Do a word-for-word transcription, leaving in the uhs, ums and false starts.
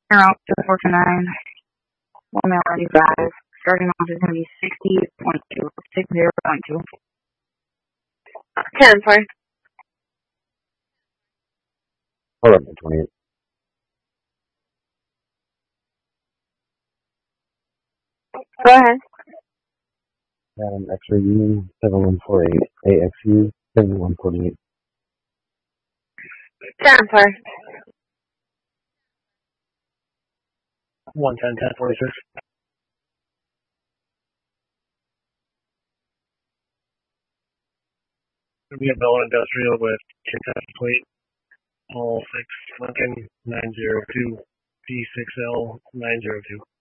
Air out to four to nine. One mile ninety-five. Starting off is going to be sixty point two. sixty point two. ten, sorry. eleven twenty-eight. Go ahead. Um, X-ray Union seven one four eight. A X U seven one four eight. ten, sorry. one ten, ten forty-six. We have Bell Industrial with Kentucky Plate, all six Lincoln nine zero two D six L nine zero two.